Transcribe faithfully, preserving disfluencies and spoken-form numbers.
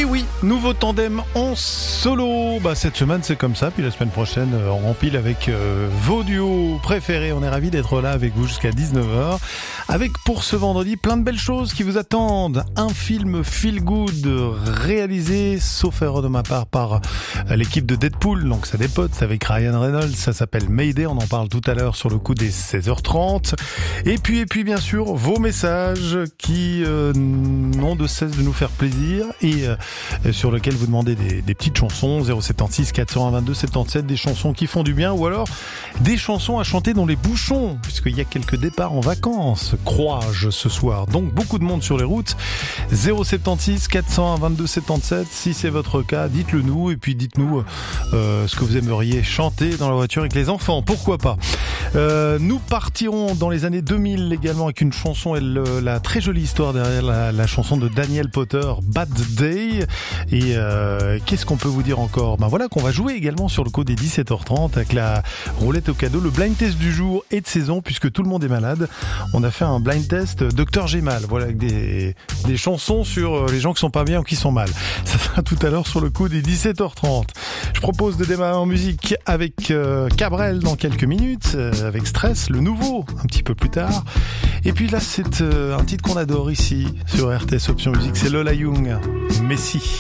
Et oui, nouveau tandem en solo. Bah, cette semaine, c'est comme ça. Puis la semaine prochaine, euh, on rempile avec euh, vos duos préférés. On est ravis d'être là avec vous jusqu'à dix-neuf heures. Avec pour ce vendredi, plein de belles choses qui vous attendent. Un film feel good réalisé, sauf erreur de ma part, par euh, l'équipe de Deadpool. Donc ça dépote, c'est avec Ryan Reynolds. Ça s'appelle Mayday. On en parle tout à l'heure sur le coup des seize heures trente. Et puis, et puis bien sûr, vos messages qui euh, n'ont de cesse de nous faire plaisir. Et euh, sur lequel vous demandez des, des petites chansons, zéro sept six quatre un deux soixante-dix-sept, des chansons qui font du bien, ou alors des chansons à chanter dans les bouchons, puisqu'il y a quelques départs en vacances, crois-je, ce soir. Donc beaucoup de monde sur les routes. Zéro sept six quatre un deux soixante-dix-sept, si c'est votre cas, dites-le nous, et puis dites-nous euh, ce que vous aimeriez chanter dans la voiture avec les enfants, pourquoi pas. Euh, nous partirons dans les années deux mille également avec une chanson, et le, la très jolie histoire derrière la, la chanson de Daniel Potter, Bad Day. Et euh, qu'est-ce qu'on peut vous dire encore? Ben voilà qu'on va jouer également sur le coup des dix-sept heures trente avec la roulette au cadeau, le blind test du jour et de saison, puisque tout le monde est malade. On a fait un blind test Docteur J'ai mal, voilà, avec des, des chansons sur les gens qui sont pas bien ou qui sont mal. Ça sera tout à l'heure sur le coup des dix-sept heures trente. Je propose de démarrer en musique avec euh, Cabrel dans quelques minutes, euh, avec Stress, le nouveau, un petit peu plus tard. Et puis là, c'est euh, un titre qu'on adore ici sur R T S Option Musique, c'est Lola Young, Messi.